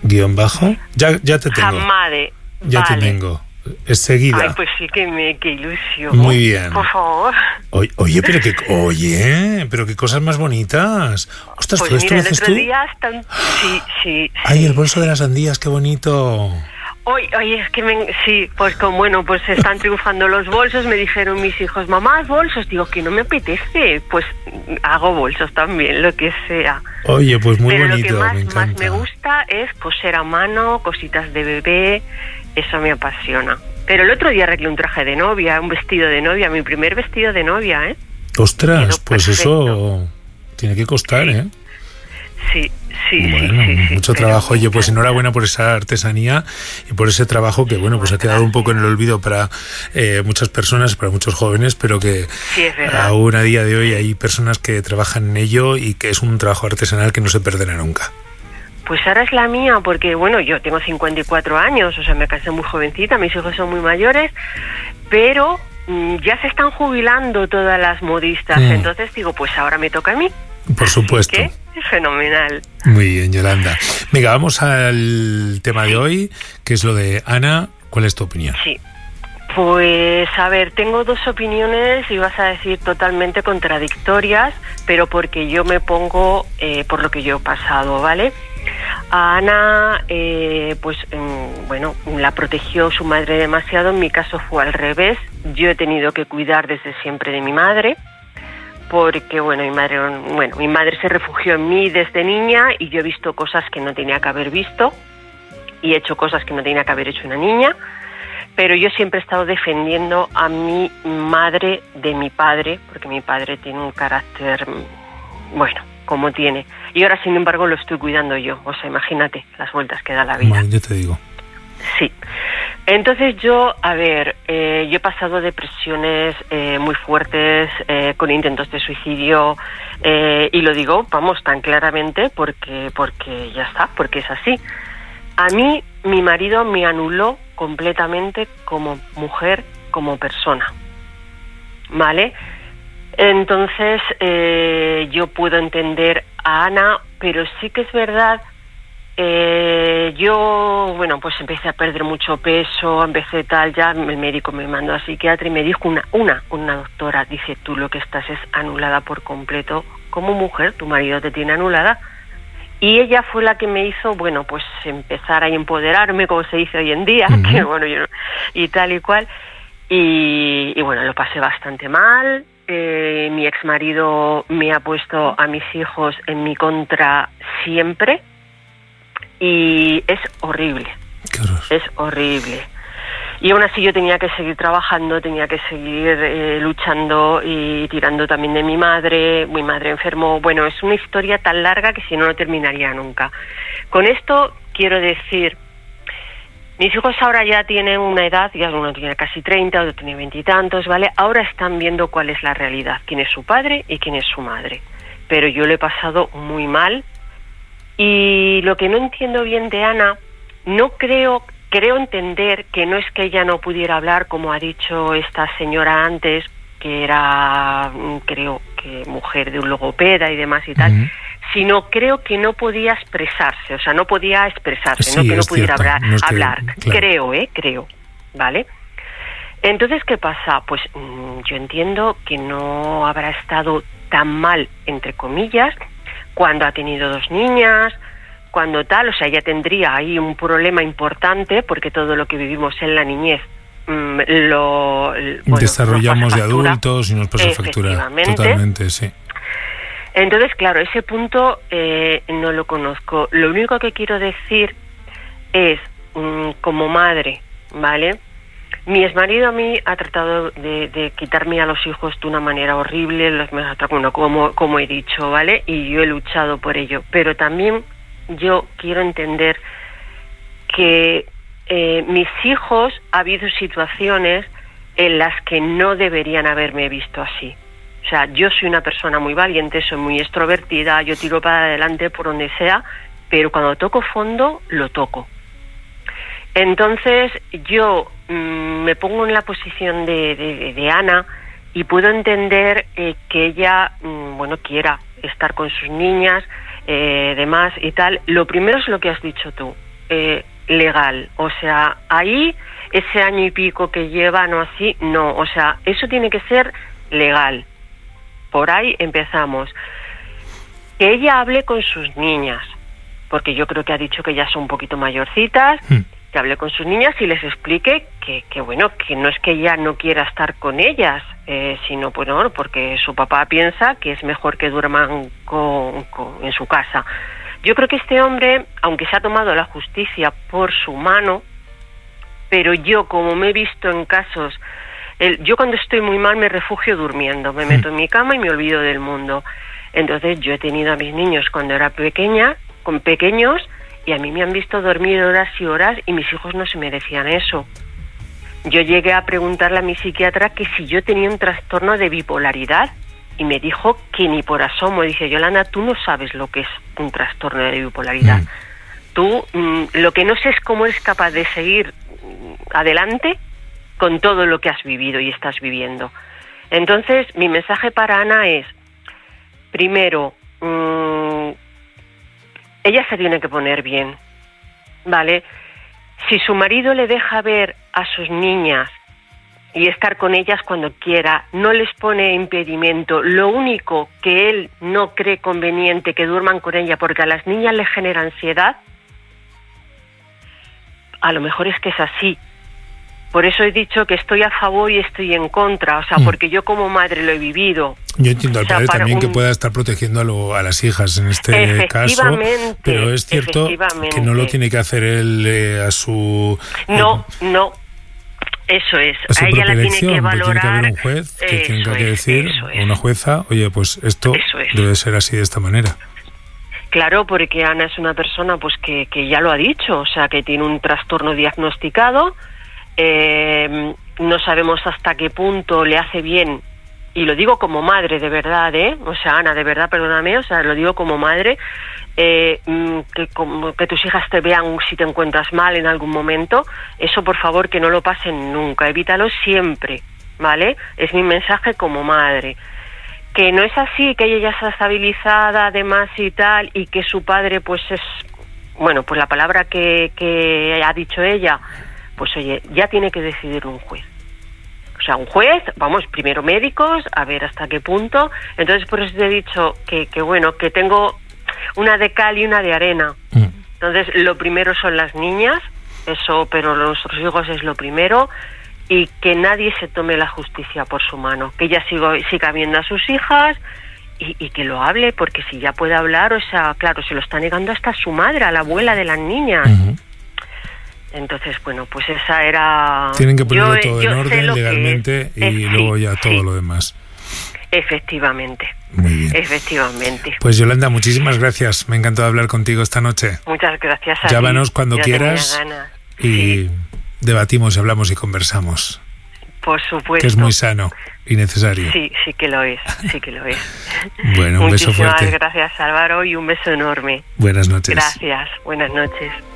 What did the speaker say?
¿Guión bajo? Ya te tengo. Hamade. Ya vale. te tengo. Es seguida. Ay, pues sí, qué ilusión. Muy bien. Por favor. Oye, pero qué cosas más bonitas. Ostras, Pues ¿todo esto mira, lo el haces otro tú? día están... Sí. Ay, el bolso de las sandías, qué bonito. Oye, es que sí, pues pues están triunfando los bolsos, me dijeron mis hijos, mamá, bolsos, digo que no me apetece, pues hago bolsos también, lo que sea. Oye, pues muy Pero bonito, lo que me encanta. más me gusta es coser a mano, cositas de bebé, eso me apasiona. Pero el otro día arreglé un traje de novia, un vestido de novia, mi primer vestido de novia, ¿eh? Ostras, Quedó pues perfecto. eso tiene que costar, ¿eh? Sí. Bueno, mucho trabajo. Oye, pues enhorabuena por esa artesanía y por ese trabajo que, pues ha quedado un poco en el olvido para muchas personas, para muchos jóvenes, pero que aún a día de hoy hay personas que trabajan en ello y que es un trabajo artesanal que no se perderá nunca. Pues ahora es la mía, porque yo tengo 54 años, o sea, me casé muy jovencita, mis hijos son muy mayores, pero ya se están jubilando todas las modistas, entonces digo, pues ahora me toca a mí. Por supuesto. ¿Qué? Fenomenal. Muy bien, Yolanda. Venga, vamos al tema de hoy, que es lo de Ana. ¿Cuál es tu opinión? Sí. Pues, a ver, tengo dos opiniones y vas a decir totalmente contradictorias, pero porque yo me pongo por lo que yo he pasado, ¿vale? A Ana, la protegió su madre demasiado. En mi caso fue al revés. Yo he tenido que cuidar desde siempre de mi madre, porque mi madre se refugió en mí desde niña y yo he visto cosas que no tenía que haber visto y he hecho cosas que no tenía que haber hecho una niña, pero yo siempre he estado defendiendo a mi madre de mi padre, porque mi padre tiene un carácter, como tiene, y ahora sin embargo lo estoy cuidando yo. O sea, imagínate las vueltas que da la vida. Bueno, yo te digo. Sí. Entonces yo he pasado depresiones muy fuertes, con intentos de suicidio, y lo digo, tan claramente porque ya está, porque es así. A mí, mi marido me anuló completamente como mujer, como persona, ¿vale? Entonces yo puedo entender a Ana, pero sí que es verdad. Pues empecé a perder mucho peso, ya el médico me mandó a psiquiatra y me dijo una doctora, dice, tú lo que estás es anulada por completo como mujer, tu marido te tiene anulada. Y ella fue la que me hizo, empezar a empoderarme, como se dice hoy en día, y tal y cual, y lo pasé bastante mal. Mi exmarido me ha puesto a mis hijos en mi contra siempre, y es horrible. Es horrible. Y aún así yo tenía que seguir trabajando, tenía que seguir luchando y tirando también de mi madre. Mi madre enfermó. Es una historia tan larga que si no terminaría nunca. Con esto quiero decir, mis hijos ahora ya tienen una edad, ya uno tiene casi 30, otro tiene 20 y tantos, ¿vale? Ahora están viendo cuál es la realidad, quién es su padre y quién es su madre. Pero yo lo he pasado muy mal. Y lo que no entiendo bien de Ana, creo entender que no es que ella no pudiera hablar, como ha dicho esta señora antes, que era, creo que mujer de un logopeda y demás y tal, sino creo que no podía expresarse, o sea, no podía expresarse, sí, no que no pudiera cierto. hablar. Claro. Creo, ¿vale? Entonces, ¿qué pasa? Pues yo entiendo que no habrá estado tan mal, entre comillas, cuando ha tenido 2 niñas, cuando tal, o sea, ella tendría ahí un problema importante, porque todo lo que vivimos en la niñez desarrollamos de adultos y nos pasa factura. Totalmente, sí. Entonces, claro, ese punto no lo conozco. Lo único que quiero decir es, como madre, ¿vale? Mi exmarido a mí ha tratado de quitarme a los hijos de una manera horrible, como he dicho, ¿vale? Y yo he luchado por ello. Pero también yo quiero entender que mis hijos, ha habido situaciones en las que no deberían haberme visto así. O sea, yo soy una persona muy valiente, soy muy extrovertida, yo tiro para adelante por donde sea, pero cuando toco fondo, lo toco. Entonces yo me pongo en la posición de Ana y puedo entender que ella, quiera estar con sus niñas, demás y tal. Lo primero es lo que has dicho tú. legal. O sea, ahí, ese año y pico que lleva, no así, no. O sea, eso tiene que ser legal. Por ahí empezamos. Que ella hable con sus niñas, porque yo creo que ha dicho que ya son un poquito mayorcitas, que hable con sus niñas y les explique que bueno, que no es que ella no quiera estar con ellas, sino bueno, porque su papá piensa que es mejor que duerman en su casa. Yo creo que este hombre, aunque se ha tomado la justicia por su mano, pero yo, como me he visto en casos, yo cuando estoy muy mal me refugio durmiendo, me meto en mi cama y me olvido del mundo. Entonces yo he tenido a mis niños cuando era pequeños, y a mí me han visto dormir horas y horas y mis hijos no se merecían eso. Yo llegué a preguntarle a mi psiquiatra que si yo tenía un trastorno de bipolaridad y me dijo que ni por asomo. Dice, Yolanda, tú no sabes lo que es un trastorno de bipolaridad. Tú lo que no sé es cómo eres capaz de seguir adelante con todo lo que has vivido y estás viviendo. Entonces, mi mensaje para Ana es, primero, ella se tiene que poner bien, ¿vale? Si su marido le deja ver a sus niñas y estar con ellas cuando quiera, no les pone impedimento, lo único que él no cree conveniente que duerman con ella porque a las niñas les genera ansiedad, a lo mejor es que es así. Por eso he dicho que estoy a favor y estoy en contra, o sea, porque yo como madre lo he vivido. Yo entiendo al padre también que pueda estar protegiendo a las hijas en este caso, pero es cierto que no lo tiene que hacer él a su... No, eso es. A ella la tiene que valorar. Tiene que haber un juez que tenga que decir, o una jueza, oye, pues esto debe ser así de esta manera. Claro, porque Ana es una persona pues que ya lo ha dicho, o sea, que tiene un trastorno diagnosticado. No sabemos hasta qué punto le hace bien, y lo digo como madre de verdad, o sea, Ana, de verdad, perdóname, o sea, lo digo como madre, que tus hijas te vean si te encuentras mal en algún momento, eso por favor que no lo pasen nunca, evítalo siempre, ¿vale? Es mi mensaje como madre. Que no es así, que ella ya está estabilizada además y tal, y que su padre pues es, bueno, pues la palabra que ha dicho ella, pues oye, ya tiene que decidir un juez. O sea, un juez, vamos, primero médicos, a ver hasta qué punto. Entonces, por eso te he dicho que bueno, que tengo una de cal y una de arena. Entonces, lo primero son las niñas, eso, pero nuestros hijos es lo primero, y que nadie se tome la justicia por su mano. Que ella siga viendo a sus hijas y que lo hable, porque si ya puede hablar, o sea, claro, se lo está negando hasta su madre, a la abuela de las niñas. Entonces, bueno, pues esa era... Tienen que ponerlo todo en orden legalmente y luego ya todo lo demás. Efectivamente. Muy bien. Efectivamente. Pues Yolanda, muchísimas gracias. Me ha encantado hablar contigo esta noche. Muchas gracias a ti. Llámanos cuando quieras y debatimos, hablamos y conversamos. Por supuesto. Que es muy sano y necesario. Sí, sí que lo es, sí que lo es. Bueno, un beso fuerte. Muchísimas gracias, Álvaro, y un beso enorme. Buenas noches. Gracias, buenas noches.